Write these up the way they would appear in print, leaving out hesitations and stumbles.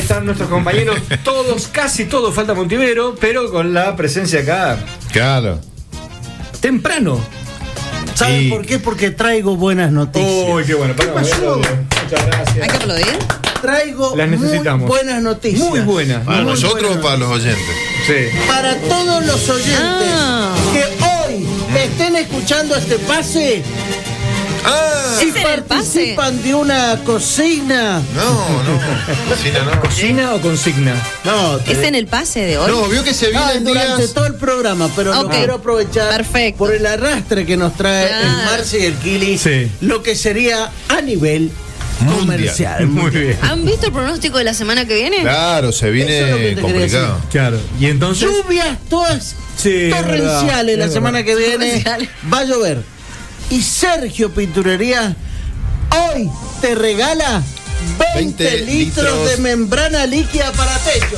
Están nuestros compañeros, todos, casi todos, falta Montivero, pero con la presencia acá. Claro. Temprano. ¿Saben por qué? Porque traigo buenas noticias. Uy, qué bueno. ¿Qué pasó? Muchas gracias. ¿Hay que aplaudir? Traigo Las necesitamos. muy buenas noticias. Muy buenas. ¿Para Muy nosotros buenas o para los oyentes? Sí. Para todos los oyentes que hoy estén escuchando este pase y ¿Es en el participan de una cocina. No. Cocina no. ¿Cocina o consigna? No, ¿Es en el pase de hoy? No, vio que se vienen durante días. todo el programa, pero lo Ok. quiero aprovechar Perfecto. por el arrastre que nos trae Claro. el Marce y el Kili, Sí. lo que sería a nivel Mundial. comercial. Muy bien. ¿Han visto el pronóstico de la semana que viene? Claro, se Eso es lo que viene te complicado. Claro. Y entonces. Lluvias todas Sí, torrenciales es la verdad. semana que viene. Torrenciales. Va a llover. Y Sergio Pinturería hoy te regala 20 litros de membrana líquida para techos.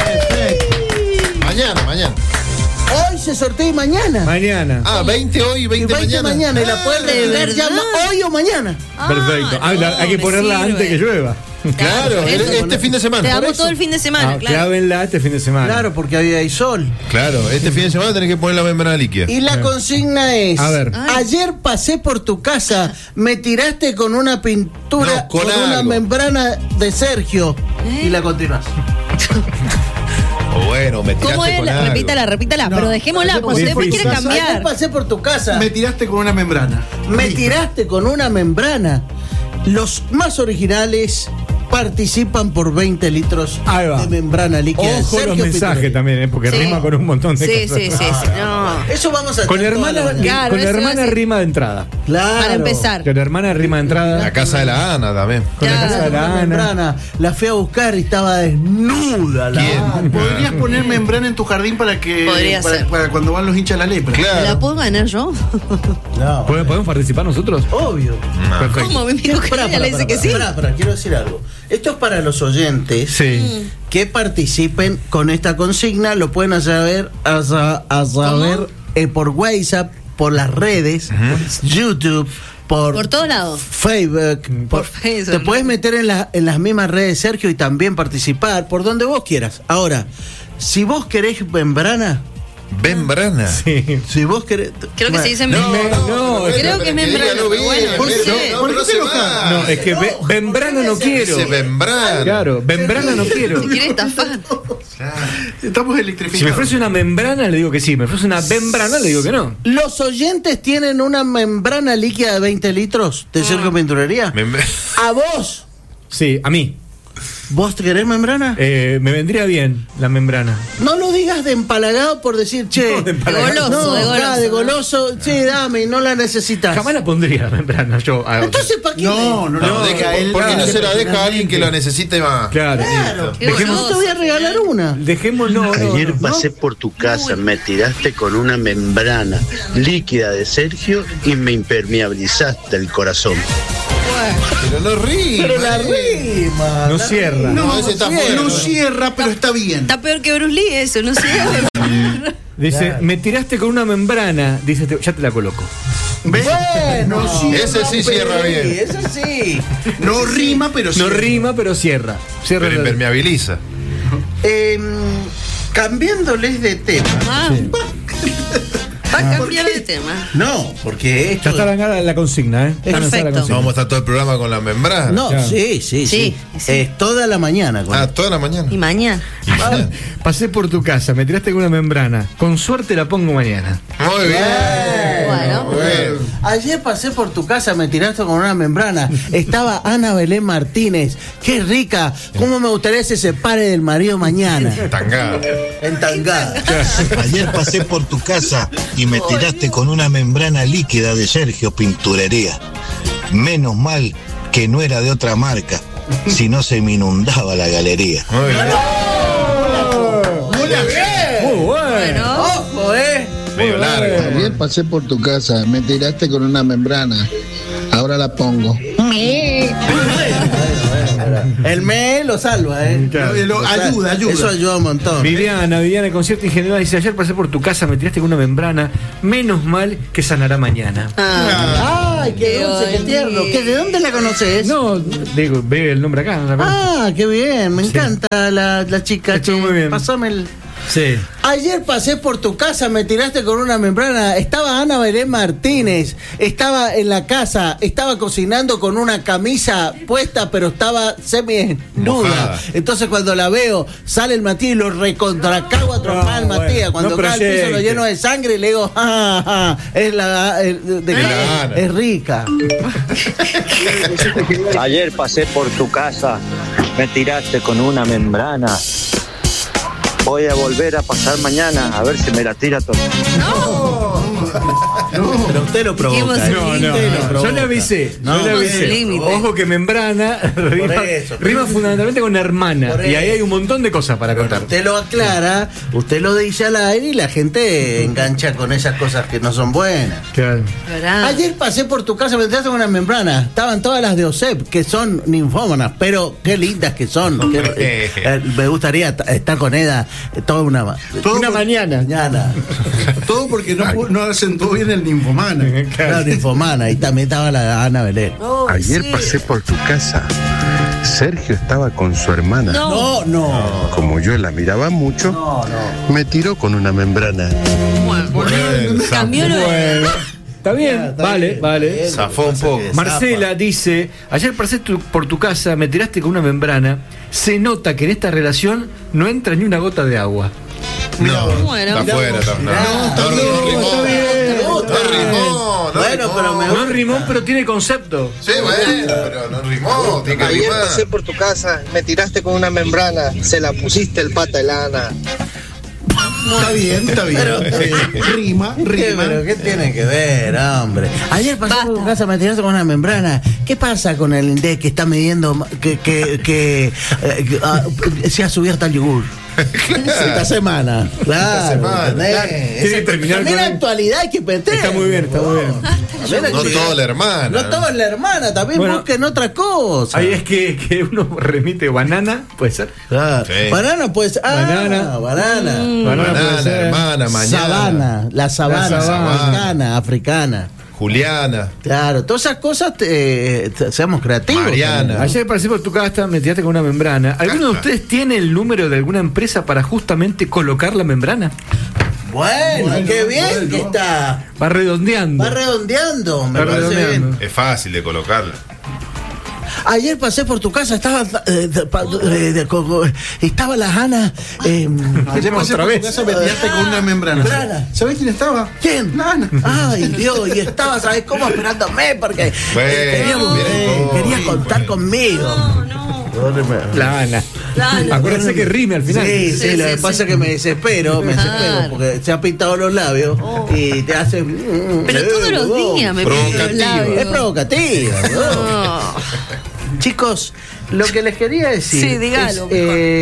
Mañana. Hoy se sortea y mañana. Mañana. 20 hoy y Y 20 mañana. Y la pueden ¿de retirar ya verdad? hoy o mañana. Perfecto. Hay que me ponerla sirve. antes que llueva. Claro, eso. este fin de Te semana. damos todo el fin de semana, claro. Clávenla este fin de semana. Claro, porque hoy hay sol. Claro, este fin de semana tenés que poner la membrana líquida. Y la consigna es: A ver. ayer pasé por tu casa, me tiraste con una pintura, No, con una algo. membrana de Sergio. Y la continúas. O bueno, me tiraste ¿Cómo es? con algo. Repítala, pero dejémosla, porque usted después quiere Difícil. Ayer cambiar. pasé por tu casa, Me tiraste con una membrana. me tiraste con una membrana. Los más originales participan por 20 litros Ahí va. de membrana líquida. de Ojo los Sergio mensajes Pinturería. también, porque Sí. rima con un montón de Sí, cosas. sí. No. Eso vamos a Con hacer hermana, toda la mañana. Claro, con eso hermana va a ser- rima de entrada. Claro. Para empezar. Con hermana rima de entrada. La casa de la Ana también. Con la Claro. casa de la Una Ana. membrana. La fui a buscar y estaba desnuda. La ¿Quién? Ana. ¿Podrías poner membrana en tu jardín para que Podría ser. para cuando van los hinchas a la lepra? ¿La Claro. puedo ganar yo? No, ¿Podemos participar nosotros? obvio. Perfecto. ¿Cómo? Me miro que ella le dice que sí. Pará, quiero decir algo. Esto es para los oyentes Sí. que participen con esta consigna. Lo pueden saber por WhatsApp, por las redes, YouTube, Por todos lados. Facebook. Por Facebook. Te puedes meter en las mismas redes, Sergio, y también participar por donde vos quieras. Ahora, si vos querés membrana, Membrana. Sí. si vos querés... Creo que se dice No, Creo que es membrana. dígalo bien, Bueno, ¿por no qué? sé. No, pero no se va. No, es que membrana no quiero. Dice membrana. Claro, membrana no quiero. Se quiere estafar. Estamos Si me electrificados. ofrece una membrana, le digo que sí. Me ofrece una membrana, le digo que no. Los oyentes tienen una membrana líquida de 20 litros de Sergio Pinturería. A vos, Sí, a mí. ¿vos querés membrana? Me vendría bien la membrana. No lo digas de empalagado por decir, che. No, de empalagado. goloso, de goloso, de ¿no? goloso, che, dame, no la necesitas. Jamás la pondría la membrana yo. Entonces, ¿para qué? No, No, ¿por qué no se la deja a alguien que la necesite más? Claro. Claro, Qué porque no goloso, te voy a regalar una. Dejemos, no. Ayer no. pasé por tu casa, me tiraste con una membrana líquida de Sergio y me impermeabilizaste el corazón. Pero no rima. Pero la rima. No la cierra. rima. No, ese está fuera. No cierra, pero está bien. Está peor que Bruce Lee eso, no sé. Dice, Claro. me tiraste con una membrana. Dice, ya te la coloco. ¿Ves? Bueno, No cierra, Ese sí cierra pero bien. Ese sí. No rima, pero No cierra. rima, pero cierra. Cierra Pero la- impermeabiliza. Cambiándoles de tema. Va a cambiar de tema. No, porque Ya esto. está lanzada la consigna, ¿eh? Está lanzada la Perfecto. No consigna. vamos a estar todo el programa con la membrana. No, Claro. sí. Sí. Es toda la mañana. con esto. Toda la mañana. Y mañana. Pasé por tu casa, me tiraste con una membrana. Con suerte la pongo mañana. Muy bien. Bueno. Bueno. Ayer pasé por tu casa, me tiraste con una membrana. Estaba Ana Belén Martínez. Qué rica. ¿Cómo me gustaría que se separe del marido mañana? Tangada. Entangada. Ayer pasé por tu casa y me tiraste con una membrana líquida de Sergio Pinturería. Menos mal que no era de otra marca, si no se me inundaba la galería. Muy bien. Muy bueno. Bueno. Ojo, Medio largo. Ayer pasé por tu casa, me tiraste con una membrana. Ahora la pongo. El mes lo salva, Claro. Ayuda. Eso ayuda un montón. Viviana, concierto ingenuidad, dice: ayer pasé por tu casa, me tiraste con una membrana, menos mal que sanará mañana. Ay, qué dulce, qué tierno. ¿De dónde la conoces? No, digo, ve el nombre acá. Qué bien, me encanta la chica. Estuvo muy bien. Pasame el... Sí. Ayer pasé por tu casa, me tiraste con una membrana. Estaba Ana Belén Martínez, estaba en la casa, estaba cocinando con una camisa puesta, pero estaba semi-nuda. Entonces cuando la veo, sale el Matías y lo recontracago a trompada al Matías. Cuando cae al piso lo lleno de sangre y le digo, es rica. Ayer pasé por tu casa, me tiraste con una membrana. Voy a volver a pasar mañana a ver si me la tira todo. Pero usted lo provoca. Yo le avisé. Ojo que membrana rima fundamentalmente con hermana. Y ahí hay un montón de cosas para contar. Usted lo aclara, usted lo dice al aire y la gente engancha con esas cosas que no son buenas. Claro. Ayer pasé por tu casa, me tiraste con una membrana. Estaban todas las de OSEP, que son ninfómanas, pero qué lindas que son. Me gustaría estar con ella toda una mañana. Todo porque no acentuó bien el ninfomana. Claro, ninfomana. Y también estaba la Ana Belén. Ayer pasé por tu casa. Sergio estaba con su hermana. No. Como yo la miraba mucho, me tiró con una membrana. Cambió Está bien, vale. Zafó un poco. Marcela dice: ayer pasé por tu casa, me tiraste con una membrana. Se nota que en esta relación no entra ni una gota de agua. No, Bueno. está afuera. No rimó, pero tiene concepto. Sí, bueno, pero no rimó. Tiene que Ayer rimar. pasé por tu casa, me tiraste con una membrana, se la pusiste el pata de lana. Está bien. Rima. ¿Pero qué tiene que ver, hombre? Ayer pasé por tu casa, me tiraste con una membrana. ¿Qué pasa con el INDEC que está midiendo que se ha subido hasta el yogur? Esta semana. Claro. Tiene que terminar también con la actualidad hay que meter. Está muy bien. No todo la hermana. No todo es la hermana, también busquen otra cosa. Ahí es que uno remite banana, puede ser. Claro. Sí. Banana, pues. Banana. Banana, hermana, mañana. Sabana, la sabana africana. Juliana. Claro, todas esas cosas seamos creativos. Mariana. Ayer pasé por tu casa, me tiraste con una membrana. ¿Alguno de ustedes tiene el número de alguna empresa para justamente colocar la membrana? Bueno, qué bien que está. Va redondeando. Me parece bien. Es fácil de colocarla. Ayer pasé por tu casa, estaba la Ana. Ayer pasé por tu casa, me tiraste con una membrana. ¿Sabés quién estaba? ¿Quién? Ana. Ay, Dios, y estaba, ¿sabes cómo? Esperándome porque quería contar conmigo. La Ana. Acuérdense que rime al final. Sí, lo que pasa es que me desespero porque se ha pintado los labios y te hace. Pero todos los días me pinto los labios. Es provocativa. Chicos, lo que les quería decir. Sí, dígalo.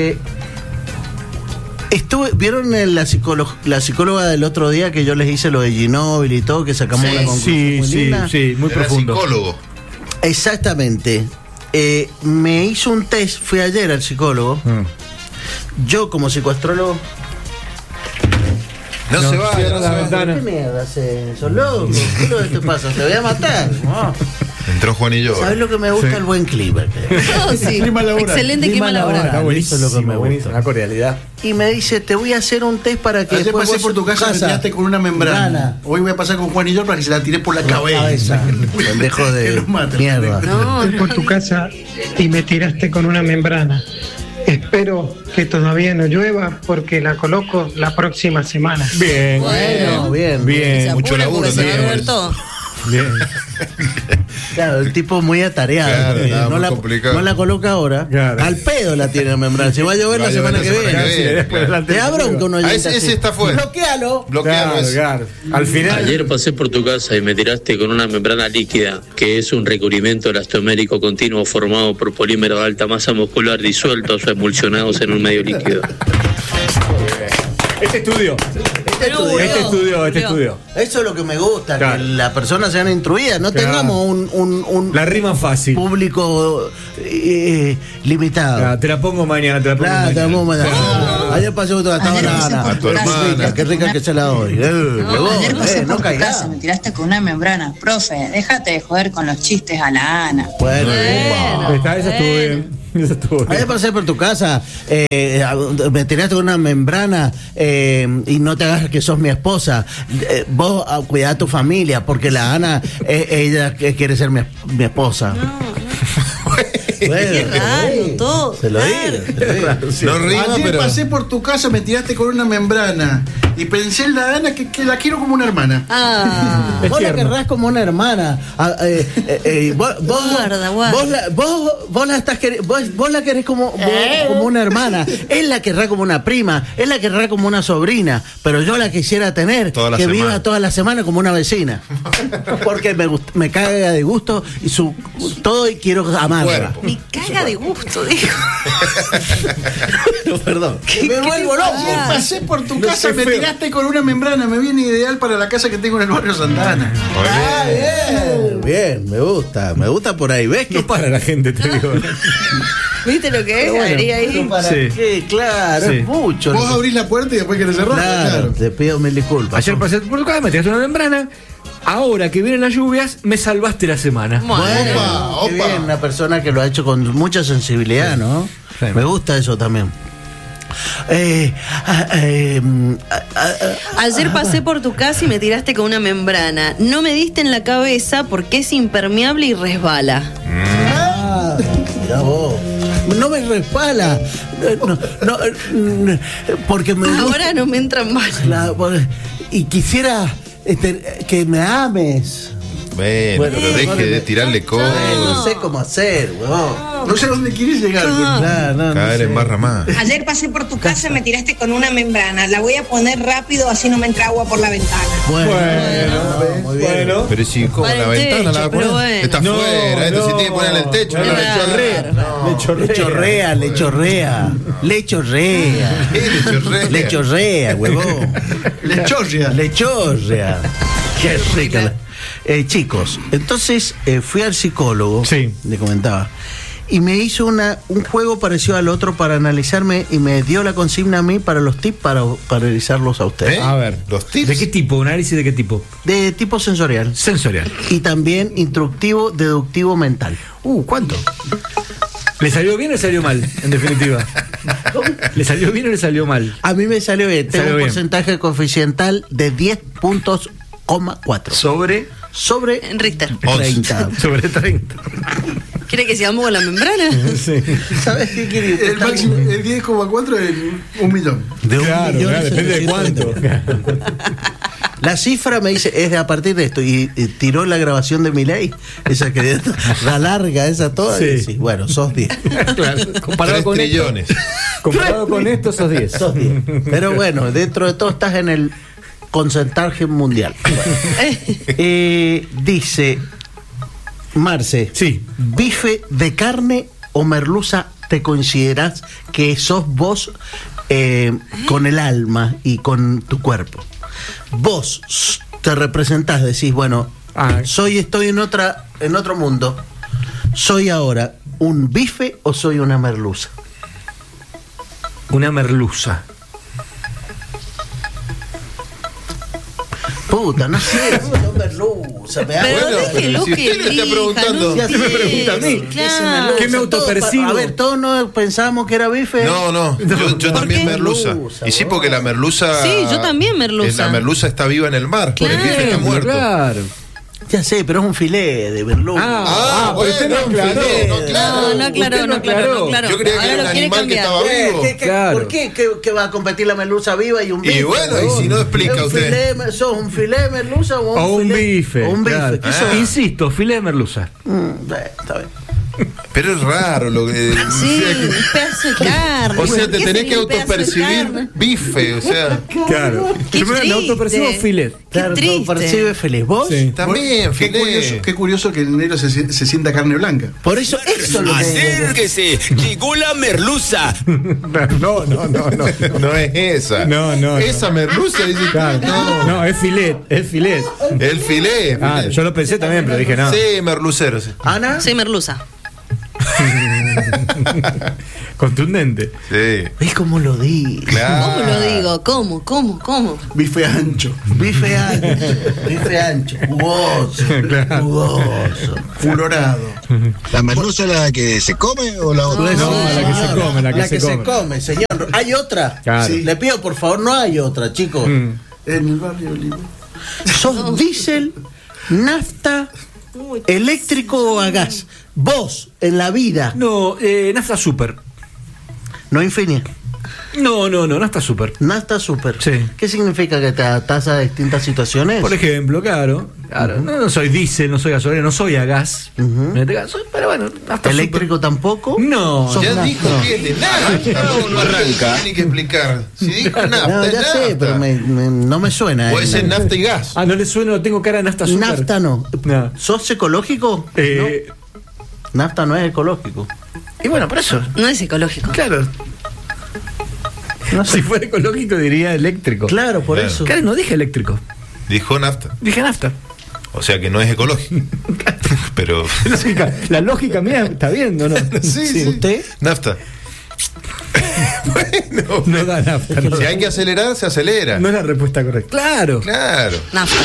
¿Vieron la psicóloga del otro día que yo les hice lo de Ginóbili y todo, que sacamos una conclusión muy linda? Sí, muy Era profundo. psicólogo. Exactamente. Me hizo un test, fui ayer al psicólogo. Yo como psicoastrólogo. No se va. Cierra la ventana. ¿Qué mierda haces? ¿Sos loco? ¿Qué es lo que te pasa? Te voy a matar. No. Entró Juan y yo. ¿Sabes lo que me gusta? El buen clima. Sí. Excelente clima laboral. Está buenísimo, Eso es lo que me gusta. la cordialidad. Y me dice, te voy a hacer un test para que Ayer después pasé vos por tu casa, me tiraste con una membrana. Hoy voy a pasar con Juan y yo para que se la tiré por la cabeza. Pendejo de Que lo mate, mierda. No, Por tu casa y me tiraste con una membrana. Espero que todavía no llueva porque la coloco la próxima semana. Bien. Bueno, bien. se mucho apura laburo porque se va a teníamos. ver todo. Bien. Claro, el tipo muy atareado. Claro, estaba muy no complicado. la coloca ahora. Claro. Al pedo la tiene la membrana. Si va a llover la semana que viene. Te da bronca uno. Ese está fuera. Bloquealo. Bloquealo ese. Claro. Al final. Ayer pasé por tu casa y me tiraste con una membrana líquida, que es un recubrimiento elastomérico continuo formado por polímeros de alta masa muscular disueltos o emulsionados en un medio líquido. Este estudio. estudió. Eso es lo que me gusta, claro, que las personas sean instruidas, no tengamos un la rima fácil, público limitado. Claro, te la pongo mañana, te la pongo mañana. Ayer pasé otra a tu hermana. Qué rica que se la doy. No caigas. Me tiraste con una membrana. Profe, déjate de joder con los chistes a la Ana. Bueno. Esa estuvo bien. Ayer pasé por tu casa, me tiraste con una membrana y no te hagas que sos mi esposa. Vos cuidá a tu familia, porque la Ana, ella quiere ser mi esposa. Bueno, qué raro, todo. Se lo digo. No rima, ayer pasé por tu casa, me tiraste con una membrana y pensé en la Ana que la quiero como una hermana. Vos la querrás como una hermana. Vos la querés como una hermana. Él la querrá como una prima. Él la querrá como una sobrina. Pero yo la quisiera tener que viva toda la semana como una vecina. Porque me caga de gusto y todo, y quiero amarla. Me caga de gusto, dijo. Perdón. Me vuelvo loco. Pasé por tu casa, me tiraste con una membrana. Me viene ideal para la casa que tengo en el barrio Santa Ana. Bien, me gusta por ahí. ¿Ves que no para la gente, te digo? ¿Viste lo que es? Bueno, ahí. ¿Para qué? Claro, es mucho. Vos abrís la puerta y después querés cerrar. Claro, te pido mil disculpas. Ayer pasé por tu casa, me tiraste una membrana. Ahora que vienen las lluvias, me salvaste la semana. Bueno, qué bien, una persona que lo ha hecho con mucha sensibilidad, ¿no? Sí. Me gusta eso también. Ayer pasé por tu casa y me tiraste con una membrana. No me diste en la cabeza porque es impermeable y resbala. Mirá vos. No me resbala. Porque ahora no me entran más. Y quisiera que me ames. Bueno, pero deje de tirarle cosas. No sé cómo hacer, huevón. No sé a dónde quieres llegar. Caer en barra más. Ayer pasé por tu casa y me tiraste con una membrana. La voy a poner rápido, así no me entra agua por la ventana. Muy bien. Bueno. Pero si como la ventana la va a poner. Bueno. Está afuera, esto si tiene que ponerle el techo. Le chorrea, huevón. Le chorrea. Qué rica. Chicos, entonces fui al psicólogo, le comentaba, y me hizo un juego parecido al otro para analizarme, y me dio la consigna a mí para los tips para analizarlos a ustedes. A ver, los tips. ¿De qué tipo? ¿Análisis de qué tipo? De tipo sensorial. Y también instructivo, deductivo, mental. ¿Cuánto? ¿Le salió bien o le salió mal, en definitiva? ¿Le salió bien o le salió mal? A mí me salió bien. Tengo un porcentaje coeficiental de 10 puntos. 4. Sobre Richter. 30. Sobre 30. ¿Quiere que sigamos con la membrana? Sí. ¿Sabes qué quiere? El máximo, el 10,4 es 1 millón. De un millón, depende de cuánto. La cifra me dice es de a partir de esto, y tiró la grabación de Milei, esa que la larga, esa toda. Sí. Sí, bueno, sos 10. Claro. Comparado 3 con trillones. Comparado con esto, sos 10. Pero bueno, dentro de todo estás en el porcentaje mundial. Dice Marce, bife de carne o merluza, ¿te consideras que sos vos con el alma y con tu cuerpo? Vos te representás, decís, bueno, estoy en otro mundo. ¿Soy ahora un bife o soy una merluza? Una merluza. Puta, no sé, no merluza. Pero déjelo si usted le está preguntando. ¿Qué me pregunta a mí? Claro. ¿Qué me autopercibo? A ver, todos no pensábamos que era bife. No. Yo también merluza. Y sí, porque la merluza. Sí, yo también merluza. La merluza está viva en el mar. Claro. El bife está muerto. Claro. Ya sé, pero es un filé de merluza. Pero usted no aclaró. Yo creía que era un animal que estaba vivo. ¿Por qué? ¿Que va a competir la merluza viva y un bife? Y bueno, y si no explica usted. ¿Sos un filé de merluza o un bife? O un bife. Insisto, filé de merluza. Está bien. Pero es raro lo que. Sí, un pedazo de carne. O sea, te tenés que autopercibir bife, o sea. Claro. Yo me autopercibo filet. Claro, autopercibe filet. ¿Vos? Sí. También, filet. Qué curioso que el negro se sienta carne blanca. Por eso es lo que. Acérquese, llegó la merluza. No es esa. No. Esa merluza, dice. Claro. No, es filet. El filet. Ah, yo lo pensé también, pero dije no. Sí, merlucero, sí. ¿Ana? Soy merluza. Contundente. Sí. ¿Ves cómo lo di? Claro. ¿Cómo lo digo? ¿Cómo? Bife ancho. Bife ancho. Jugoso. Claro. Jugoso. Furorado. ¿La merluza es la que se come o la otra? No, la que se come, la que se come, señor. ¿Hay otra? Claro. Sí. Le pido, por favor, no hay otra, chicos. En el barrio Olivo. ¿Sos diésel, nafta, eléctrico o a gas? Vos, en la vida. No, nafta super. No Infinia. No, nafta super. Nafta super. Sí. ¿Qué significa que te adaptás a distintas situaciones? Por ejemplo, claro. No soy diésel, no soy gasolina, no soy a gas. En este caso, pero bueno, nafta ¿eléctrico super. Tampoco? No. Ya dijo que es de nafta. No arranca. Tiene que explicar. Si dijo nafta, No, ya sé, pero no me suena. Puede ser nafta y gas. No le suena, no tengo cara de nafta super. Nafta no. No. ¿Sos ecológico? No. Nafta no es ecológico. Y bueno, por eso. No es ecológico. Claro. No sé. Si fuera ecológico diría eléctrico. Claro, por Claro. eso. Claro, no dije eléctrico. Dijo nafta. Dije nafta. O sea que no es ecológico. Pero. La lógica mía está bien, ¿no? Sí. ¿Usted? Nafta. Bueno. No da nafta. Si hay que acelerar, se acelera. No es la respuesta correcta. Claro. Claro. Nafta.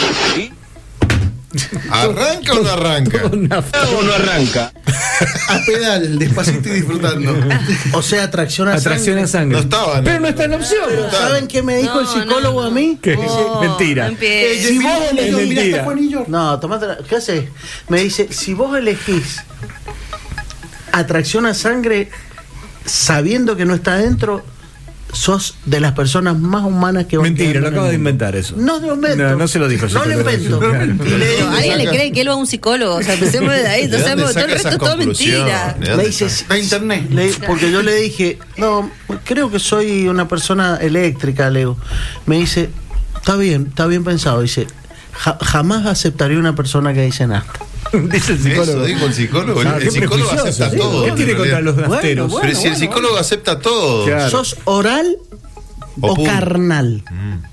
¿Arranca o no arranca? ¿O no arranca? A pedal, despacito y disfrutando. O sea, atracción a Atracción sangre. a sangre. No estaba, ¿no? Pero no está en la opción. ¿Saben qué me dijo el psicólogo a mí? ¿Qué? Oh, Mentira. no empieces. Si vos Es elegís, mentira. no, tomate ¿qué haces? Me dice, si vos elegís atracción a sangre sabiendo que no está adentro, sos de las personas más humanas que vos. Mentira, lo acabo de inventar eso. No lo invento. No se lo dijo. No lo invento. Claro. Y le digo, ¿Alguien le cree que él va a un psicólogo? O sea, empecemos de ahí. ¿De dónde Todo el saca resto esas es todo conclusiones? mentira. ¿De me dónde dice, saca? De internet. porque yo le dije, no, creo que soy una persona eléctrica, Leo. Me dice, está bien pensado. Dice, jamás aceptaría una persona que dice nafta. Dice el psicólogo. Eso dijo el psicólogo. Claro, El qué psicólogo prejuicioso, acepta ¿sí? todo. ¿Qué tiene en contra realidad. los nafteros? Bueno, Pero si el psicólogo acepta todo. Claro. ¿Sos oral o pum. carnal?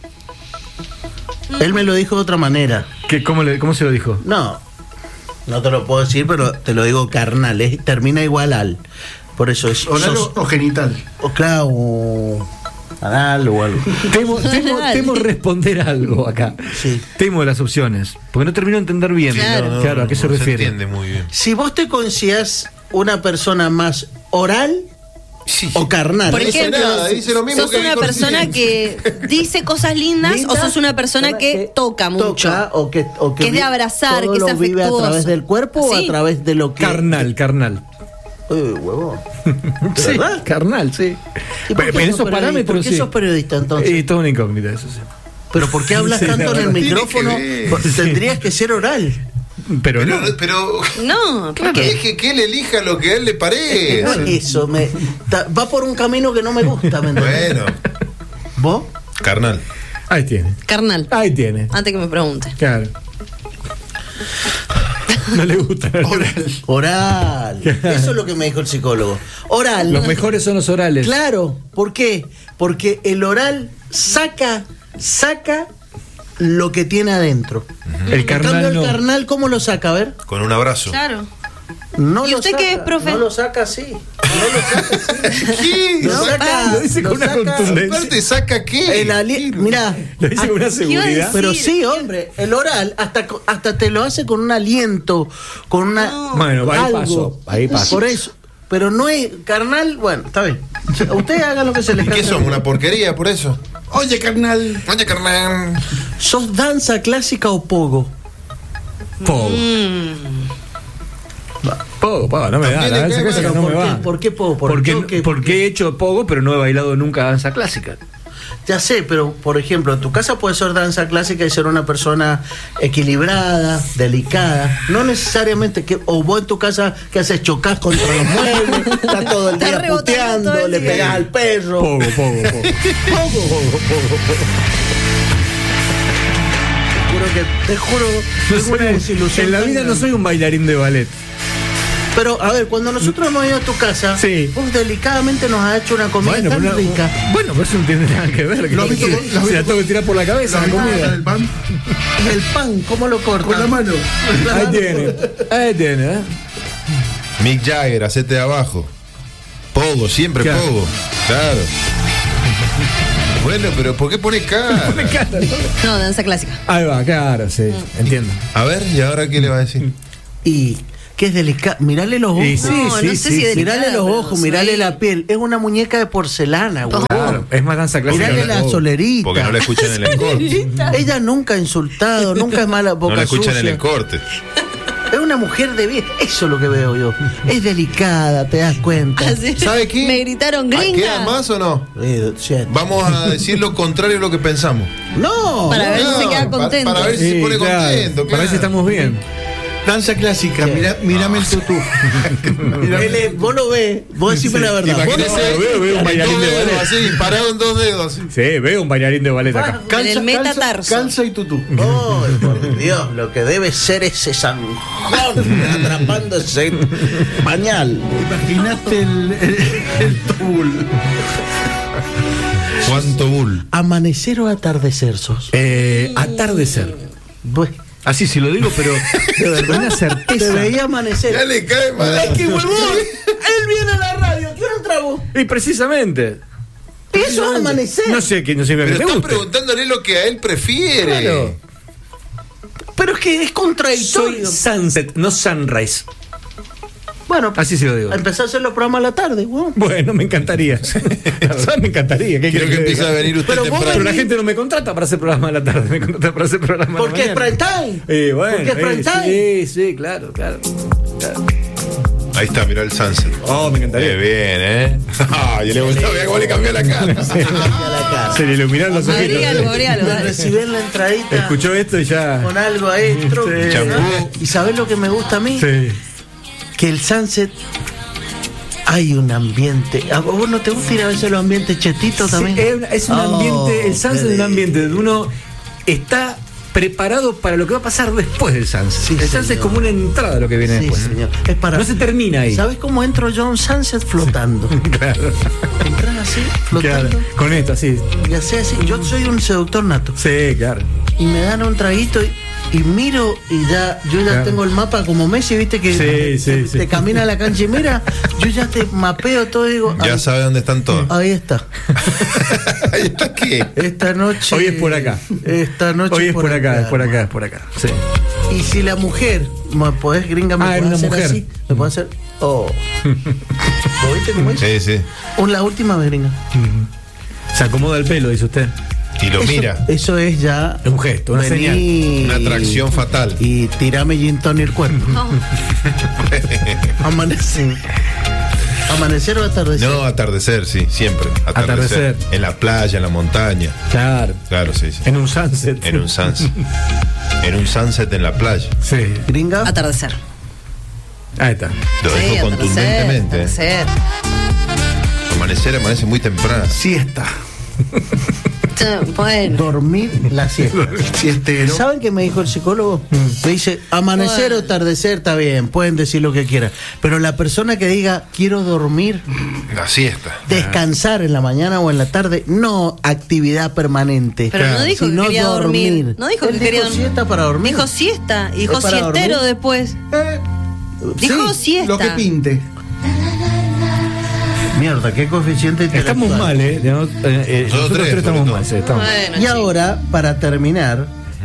Él me lo dijo de otra manera. ¿Cómo se lo dijo? No te lo puedo decir, pero te lo digo carnal. Termina igual al. Por eso es. ¿Oral o genital? O claro, o anal o algo. Temo responder algo acá. Sí. Temo las opciones. Porque no termino de entender bien. Claro. ¿a qué se refiere? entiende muy bien. Si vos te considerás una persona más oral o carnal. Por No dice ejemplo, nada, dice lo mismo ¿sos que una dijo persona recién. que dice cosas lindas o sos una persona que toca mucho? O que Que es de abrazar, todo que es lo vive a afectuoso. través del cuerpo o a Sí. través de lo que. Carnal. Huevón. ¿De Sí, verdad? carnal, sí. ¿Y por qué Pero en sos esos parámetros. ¿Por qué sí. sos periodista entonces? Es toda una incógnita, eso sí. Pero ¿por qué hablas Sí, tanto la en el verdad. micrófono? Tiene que ver. Tendrías que ser oral. Pero no. Pero No, ¿por qué? deje que él elija lo que a él le No parece. es eso, va por un camino que no me gusta, ¿me entendés? Bueno, ¿Vos? carnal. Ahí tiene. Carnal. Ahí tiene. Antes que me pregunte. Claro. No le gusta. Oral. Eso es lo que me dijo el psicólogo. Oral. Los mejores son los orales. Claro. ¿Por qué? Porque el oral saca lo que tiene adentro. El En cambio, carnal el no. carnal, ¿cómo lo saca? A ver. Con un abrazo. Claro. No ¿Y lo usted saca, qué es, profe? No lo saca así. No lo saca así. ¿Qué? Lo saca, Lo dice con lo una saca- contundencia. Aparte, ¿saca qué? Mirá, Lo dice con una seguridad. pero sí, hombre, el oral hasta te lo hace con un aliento, con una. Bueno, ahí algo. pasó, ahí pasó. Por eso. Pero no es carnal, bueno, está bien. Ustedes hagan lo que se les ¿Y qué cante. son? ¿Una porquería por eso? Oye, carnal. Oye, carnal. ¿Sos danza clásica o pogo? Pogo. Pogo, no me da. También La le verdad, esa cae cosa que mal. no me va. ¿Por qué pogo? Porque he hecho pogo, pero no he bailado nunca danza clásica. Ya sé, pero por ejemplo, en tu casa puede ser danza clásica y ser una persona equilibrada, delicada. No necesariamente que, o vos en tu casa que haces, chocás contra los muebles, estás todo el día puteando, le pegás al perro. Poco. Te juro que es una desilusión. En la vida no soy un bailarín de ballet. Pero, a ver, cuando nosotros hemos ido a tu casa, vos delicadamente nos has hecho una comida tan rica. Bueno, pero eso no tiene nada que ver. Se la tengo que tirar por la cabeza, la comida. El pan. El pan, ¿cómo lo cortas? Con la mano. Ahí tiene, Mick Jagger, hacete de abajo. Pogo, siempre pogo. Claro. Bueno, pero ¿por qué pone cara? No, danza clásica. Ahí va, claro, sí, entiendo. A ver, ¿y ahora qué le va a decir? Y que es delicado. Mirale los ojos. Sí. Mirale los ojos, mirale la piel. Es una muñeca de porcelana, güey. Claro, es más danza clásica. Mirale la solerita. Porque no la escuchan en el corte. Ella nunca ha insultado, nunca es mala boca. No la escuchan sucia. en el corte. Es una mujer de bien. Eso es lo que veo yo. Es delicada, te das cuenta. ¿Sabe qué? Me gritaron gringa. ¿Queda más o no? Vamos a decir lo contrario de lo que pensamos. No. Para ver si se queda contento. Para ver si se pone contento. Para ver si estamos bien. Danza clásica, mírame el tutú. Vos lo ves, vos decime la verdad. Veo un bailarín de ballet. Así, parado en 2 dedos. Así. Sí, veo un bailarín de ballet acá. El metatarso. Calza y tutú. Oh, por Dios, lo que debe ser ese zanjón atrapando ese pañal. Imaginaste el tubul. ¿Cuánto bull? ¿Amanecer o atardecer sos? Atardecer. Bueno. Así sí lo digo, pero de verdad una certeza. Te veía amanecer. Ya le cae mal. Es que huevón, él viene a la radio, ¿quiere un trago? Y precisamente. Eso es amanecer. No sé Pero están preguntándole lo que a él prefiere. Claro. Pero es que es contradictorio. Soy sunset, no sunrise. Bueno, así se lo digo. Empezar a hacer los programas a la tarde, güey. Bueno, me encantaría. Me encantaría. Quiero que empiece a venir usted temprano. Pero la gente no me contrata para hacer programas a la tarde, me contrata para hacer programas a la Porque es prime time. Bueno, porque es prime time. Sí, claro. Ahí está, mirá el sunset. Oh, me encantaría. Bien, Yo le gustaba, mira cómo le cambió la cara. Se le iluminaron los ojitos. Me recibí en la entradita. Escuchó esto y ya. Con algo adentro. Champú. ¿Y sabés lo que me gusta a mí? Sí. Que el sunset hay un ambiente. ¿A vos no te gusta ir a veces los ambientes chetitos también? Es un ambiente, el sunset es un ambiente donde uno está preparado para lo que va a pasar después del sunset. Sí, el sunset es como una entrada a lo que viene después. Señor. Es para, no se termina ahí. ¿Sabes cómo entro yo a un sunset flotando? Claro. Entras así, flotando. Claro. Con esto, así. Y así. Yo soy un seductor nato. Sí, claro. Y me dan un traguito y miro y yo ya tengo el mapa como Messi, viste que te camina a la cancha y mira, yo ya te mapeo todo y digo, ya sabe dónde están todos. Ahí está. ¿Ahí está qué? Esta noche. Hoy es por acá. Esta noche hoy es por acá, es por acá. Sí. Y si la mujer, ¿me podés, gringa, me podés hacer mujer. Así? ¿Me podés hacer? Oh. ¿Lo viste cómo es? Sí. La última vez, gringa. Se acomoda el pelo, dice usted. Y lo mira. Eso es ya un gesto, una señal. Una atracción fatal. Y tirame gin tonic el cuerpo. ¿Amanecer o atardecer? No, atardecer, sí, siempre. Atardecer. En la playa, en la montaña. Claro, sí. En un sunset. En un sunset en la playa. Sí. ¿Gringa? Atardecer. Ahí está. Lo dejo contundentemente. Atardecer. Amanece muy temprano. Siesta. Bueno. Dormir la siesta. ¿Saben qué me dijo el psicólogo? Me dice, amanecer o atardecer está bien, pueden decir lo que quieran, pero la persona que diga quiero dormir, la siesta, descansar en la mañana o en la tarde, no actividad permanente. Pero no dijo que quería dormir. No dijo que quería dormir. Siesta para dormir. Dijo siesta y dijo siestero después. Dijo siesta. Lo que pinte. Mierda, qué coeficiente intelectual. Estamos mal, nosotros tres estamos mal. Estamos. Bueno, y ahora, para terminar,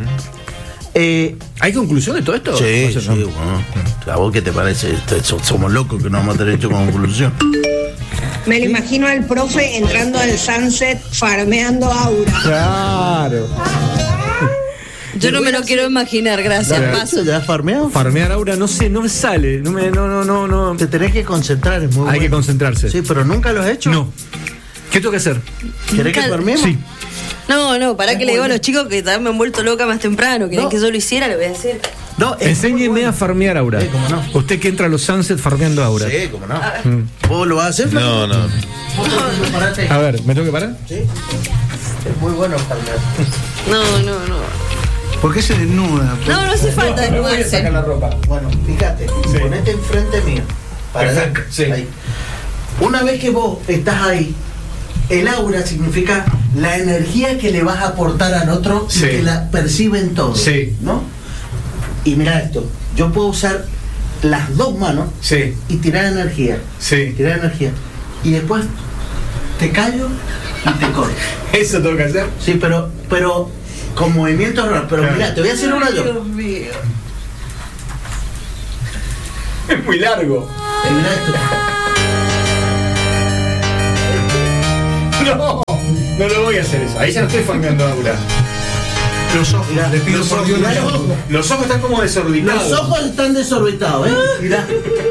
¿hay conclusión de todo esto? Sí, bueno. ¿A vos qué te parece? Somos locos que no vamos a tener hecho conclusión. Me lo imagino al profe entrando al sunset farmeando aura. Claro. Yo no me lo quiero imaginar, gracias. Paso. ¿Ya has farmeado? Farmear aura, no sé, no me sale. No. Te tenés que concentrar, es muy bueno. Hay que concentrarse. Sí, pero ¿nunca lo has hecho? No. ¿Qué tengo que hacer? ¿Querés que dormimos? Sí. No, pará que le digo a los chicos que también me han vuelto loca más temprano. ¿Quieren que yo lo hiciera? Le voy a decir. No, enséñeme a farmear aura. Cómo no. Usted que entra a los Sunset farmeando aura. Sí, cómo no. ¿Vos lo vas a hacer? No. A ver, ¿me tengo que parar? Sí. Es muy bueno farmear. No. ¿Por qué se desnuda? No hace falta desnudarse. Sacar la ropa. Bueno, fíjate, ponete enfrente mío. Para Perfecto, sí. Ahí. Una vez que vos estás ahí, el aura significa la energía que le vas a aportar al otro y que la perciben todos. Sí. ¿No? Y mira esto, yo puedo usar las dos manos y tirar energía. Sí. Tirar energía. Y después te callo y te corto. ¿Eso tengo que hacer? Sí, pero con movimientos raros. Pero mira, te voy a hacer una yo. Dios mío. Es muy largo. Y mira esto. No lo voy a hacer eso. Ahí ya no estoy farmeando aura. Los ojos, Mirá, le pido los por ojos, Dios. mirá los ojos. Los ojos están como desorbitados. Los ojos están desorbitados, ¿eh? Mirá.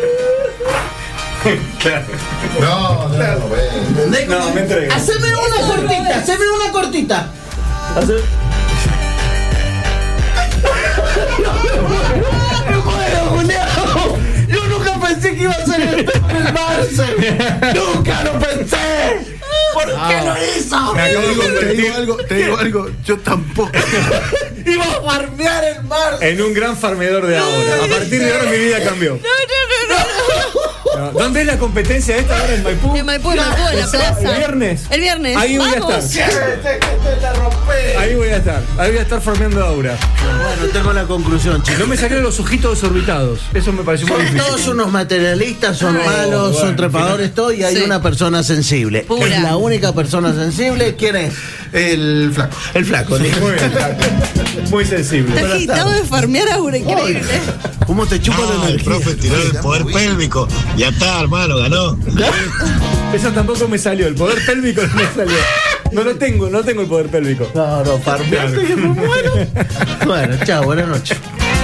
Claro. ¿Entendés? No, me entrego. Haceme una cortita. Yo nunca pensé que iba a ser el Marce. Nunca lo pensé. ¿Por qué lo hizo? Me acabo de convertir Te digo algo, yo tampoco. Iba a farmear el Marce. en un gran farmeador de aura. A partir de ahora mi vida cambió. No, ¿dónde es la competencia esta ahora en Maipú? En Maipú, en la plaza. ¿El viernes? El viernes. Ahí voy a Vamos. estar. Ahí voy a estar farmeando aura. Bueno, tengo la conclusión, chicos. No me saqué los ojitos desorbitados. Eso me pareció muy Son difícil. todos unos materialistas, son malos, bueno, son trepadores, todo, y hay una persona sensible. Pura. Es la única persona sensible. ¿Quién es? El flaco. El flaco. Muy bien, muy sensible. Está agitado de farmear aura, increíble. ¿Cómo te chupa la El energía? profe tiró el poder pélvico. Ya está, hermano, ganó. Eso tampoco me salió. El poder pélvico no me salió. No tengo el poder pélvico. No, farmeaste que me muero. Bueno, chao, buenas noches.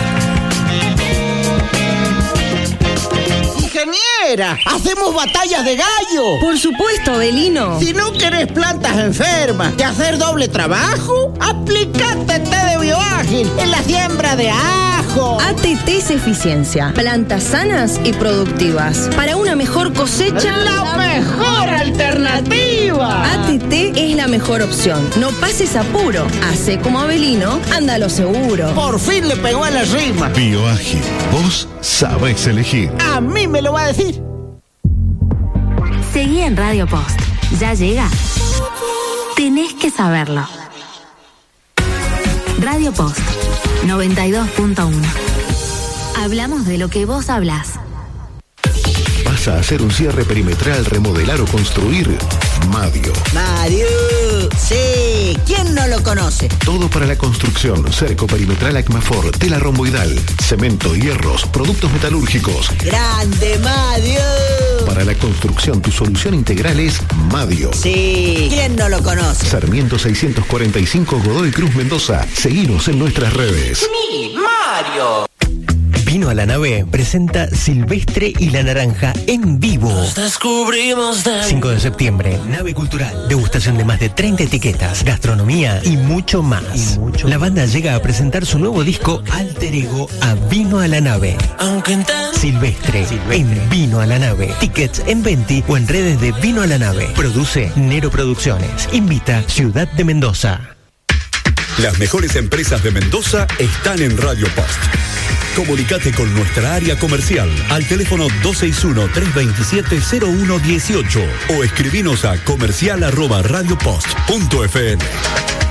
Ingeniera, hacemos batallas de gallo. Por supuesto, Abelino. Si no querés plantas enfermas y hacer doble trabajo, aplicate té de bioágil en la siembra de ajo. ATT es eficiencia, plantas sanas y productivas. Para una mejor cosecha, ¡La mejor alternativa! ATT es la mejor opción. No pases apuro. Hace como Abelino, anda a lo seguro. Por fin le pegó a la rima. Bioágil, vos sabés elegir. A mí me lo va a decir. Seguí en Radio Post. Ya llega. Tenés que saberlo. Radio Post 92.1. Hablamos de lo que vos hablás. ¿Vas a hacer un cierre perimetral, remodelar o construir? Madio. Mario, sí, ¿quién no lo conoce? Todo para la construcción, cerco perimetral Acmafor, tela romboidal, cemento, hierros, productos metalúrgicos. Grande Mario. Para la construcción, tu solución integral es Madio. Sí, ¿quién no lo conoce? Sarmiento 645 Godoy Cruz Mendoza. Seguinos en nuestras redes. ¡Mi Mario! Vino a la Nave presenta Silvestre y la Naranja en vivo. Nos descubrimos de 5 de septiembre, Nave Cultural. Degustación de más de 30 etiquetas, gastronomía y mucho más. La banda llega a presentar su nuevo disco Alter Ego a Vino a la Nave. Silvestre en Vino a la Nave. Tickets en Venti o en redes de Vino a la Nave. Produce Nero Producciones. Invita Ciudad de Mendoza. Las mejores empresas de Mendoza están en Radio Post. Comunicate con nuestra área comercial al teléfono 261-327-0118 o escribinos a comercial@radiopost.fm.